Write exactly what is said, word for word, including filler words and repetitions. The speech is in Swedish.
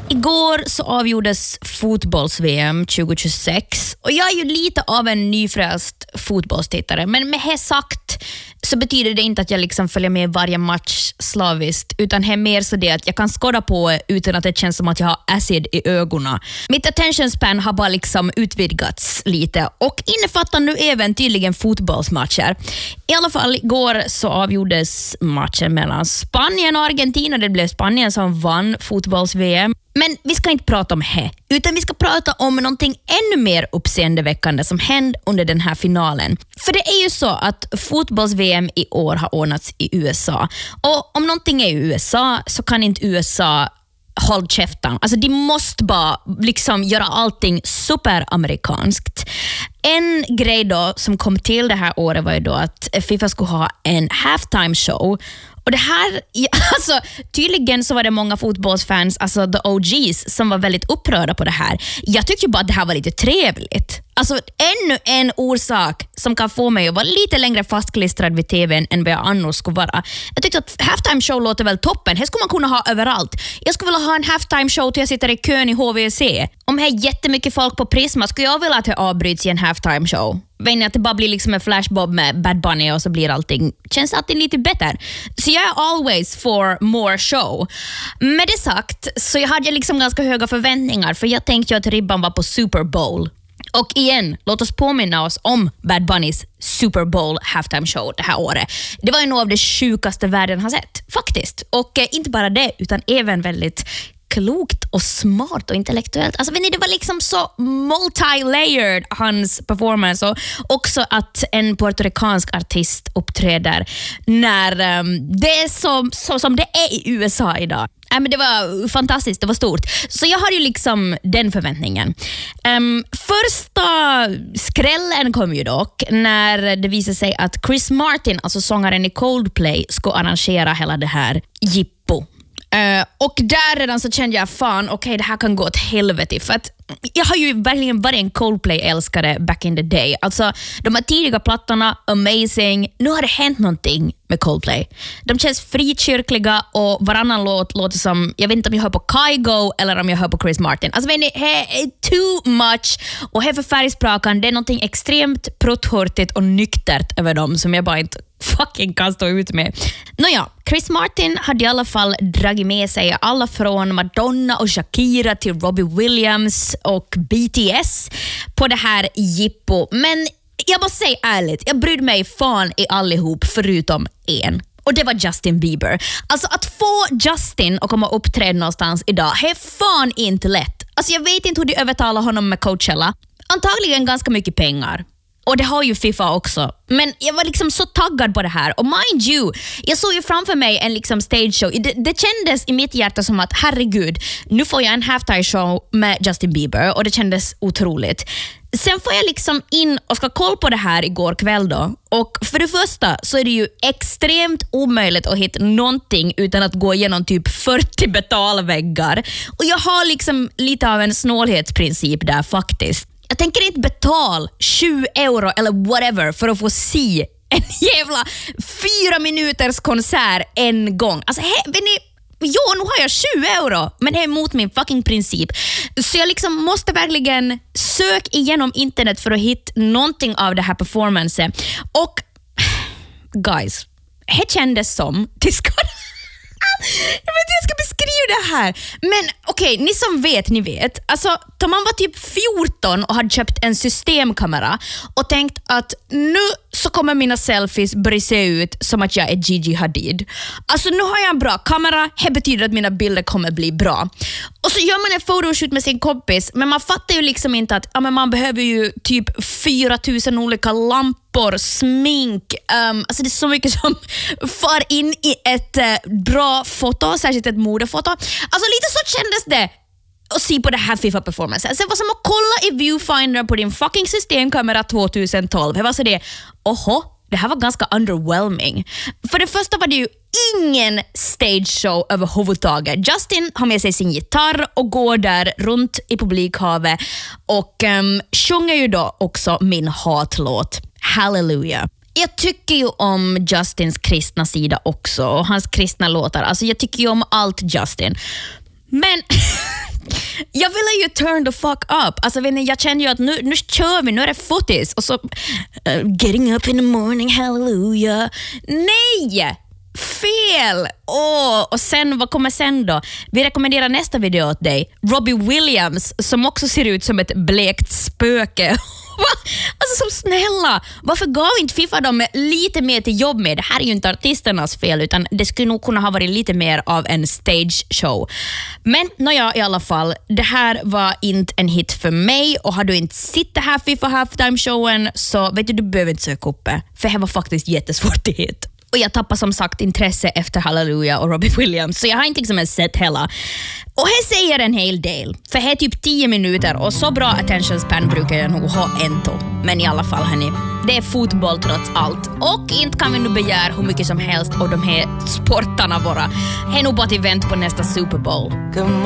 Igår så avgjordes fotbolls-V M tjugohundratjugosex och jag är ju lite av en nyfrälst fotbollstittare, men med det sagt så betyder det inte att jag liksom följer med varje match slaviskt, utan det är mer så det att jag kan skåda på utan att det känns som att jag har acid i ögonen. Mitt attention span har bara liksom utvidgats lite och innefattar nu även tydligen fotbollsmatcher. I alla fall igår så avgjordes matchen mellan Spanien och Argentina. Det blev Spanien som vann fotbolls-V M. Men vi ska inte prata om det, utan vi ska prata om någonting ännu mer uppseendeväckande som hände under den här finalen. För det är ju så att fotbolls-V M i år har ordnats i U S A. Och om någonting är i U S A så kan inte U S A hålla käften. Alltså de måste bara liksom göra allting superamerikanskt. En grej då som kom till det här året var ju då att FIFA skulle ha en halftime show. Och det här, alltså tydligen så var det många fotbollsfans, alltså the O Gs, som var väldigt upprörda på det här. Jag tyckte ju bara att det här var lite trevligt. Alltså ännu en orsak som kan få mig att vara lite längre fastklistrad vid tvn än vad jag annars skulle vara. Jag tyckte att halftime show låter väl toppen. Det skulle man kunna ha överallt. Jag skulle vilja ha en halftime show till jag sitter i kön i H V C. Om det är jättemycket folk på Prisma skulle jag vilja att det avbryts i en halftime show. Vet ni, att det bara blir liksom en flashbob med Bad Bunny och så blir allting, känns alltid lite bättre. Så jag är always for more show. Med det sagt så jag hade liksom ganska höga förväntningar, för jag tänkte ju att ribban var på Super Bowl. Och igen, låt oss påminna oss om Bad Bunnys Super Bowl halftime show det här året. Det var ju nog av det sjukaste världen har sett, faktiskt. Och eh, inte bara det, utan även väldigt klokt och smart och intellektuellt. Alltså vet ni, det var liksom så multi-layered hans performance, och också att en puertoricansk artist uppträder när um, det är så, så som det är i U S A idag. Äh, men det var fantastiskt, det var stort. Så jag har ju liksom den förväntningen. Um, första skrällen kom ju dock när det visade sig att Chris Martin, alltså sångaren i Coldplay, ska arrangera hela det här jippo. Uh, och där redan så kände jag fan, okej, okay, det här kan gå åt helvete, för att jag har ju verkligen varit en Coldplay-älskare back in the day. Alltså, de här tidiga plattorna, amazing. Nu har det hänt någonting med Coldplay. De känns frikyrkliga och varannan låt låter som, jag vet inte om jag hör på Kygo eller om jag hör på Chris Martin. Alltså, vet ni, det är too much och det är för färgsprakande. Det är någonting extremt protthörtigt och nyktert över dem som jag bara inte fucking kan stå ut med. Nåja, Chris Martin hade i alla fall dragit med sig alla från Madonna och Shakira till Robbie Williams och B T S på det här jippo. Men jag måste säga ärligt, jag brydde mig fan i allihop förutom en. Och det var Justin Bieber. Alltså att få Justin att komma och uppträda någonstans idag är fan inte lätt. Alltså jag vet inte hur de övertalar honom med Coachella. Antagligen ganska mycket pengar. Och det har ju FIFA också. Men jag var liksom så taggad på det här. Och mind you, jag såg ju framför mig en liksom stage show. Det, det kändes i mitt hjärta som att herregud, nu får jag en halftime show med Justin Bieber. Och det kändes otroligt. Sen får jag liksom in och ska kolla på det här igår kväll då. Och för det första så är det ju extremt omöjligt att hitta någonting utan att gå igenom typ fyrtio betalväggar. Och jag har liksom lite av en snålhetsprincip där faktiskt. Jag tänker inte betala tjugo euro eller whatever för att få se en jävla fyra minuters konsert en gång. Alltså, he, vet ni, jo, nu har jag tjugo euro, men det är emot min fucking princip. Så jag liksom måste verkligen söka igenom internet för att hitta någonting av det här performance. Och guys, det kändes som det ska... Jag vet inte jag ska beskriva det här. Men okej, okay, ni som vet, ni vet. Alltså, då man var typ fjorton och hade köpt en systemkamera och tänkt att nu så kommer mina selfies börja se ut som att jag är Gigi Hadid. Alltså nu har jag en bra kamera, det betyder att mina bilder kommer bli bra. Och så gör man en photoshoot med sin kompis, men man fattar ju liksom inte att ja, men man behöver ju typ fyra tusen olika lampor, smink, um, alltså det är så mycket som far in i ett uh, bra foto, särskilt ett modefoto. Alltså lite så kändes det och se på det här FIFA-performance. Alltså, det var som att kolla i viewfinder på din fucking systemkamera tjugohundratolv. Det var så det, oho, det här var ganska underwhelming. För det första var det ju ingen stage show överhuvudtaget. Justin har med sig sin gitarr och går där runt i publikhavet och um, sjunger ju då också min hatlåt Hallelujah. Jag tycker ju om Justins kristna sida också och hans kristna låtar. Alltså jag tycker ju om allt Justin. Men Jag ville ju turn the fuck up. Alltså, jag kände ju att nu, nu kör vi, nu är det fotis. Och så, uh, getting up in the morning, hallelujah. Nej! Fel! Oh, och sen, vad kommer sen då? Vi rekommenderar nästa video åt dig. Robbie Williams, som också ser ut som ett blekt spöke. Alltså som snälla, varför gav inte FIFA dem lite mer till jobb med? Det här är ju inte artisternas fel, utan det skulle nog kunna ha varit lite mer av en stage show. Men nåja, i alla fall, det här var inte en hit för mig, och har du inte sett det här FIFA halftime-showen så vet du, du behöver inte söka upp det, för det var faktiskt jättesvårt att hit. Och jag tappar som sagt intresse efter Hallelujah och Robbie Williams, så jag har inte liksom ens sett hela. Och här säger en hel del, för det är typ tio minuter och så bra attention span brukar jag nog ha ändå. Men i alla fall hörni, det är fotboll trots allt, och inte kan vi nu begära hur mycket som helst av de här sportarna våra. Det är nog bara ett event på nästa Super Bowl.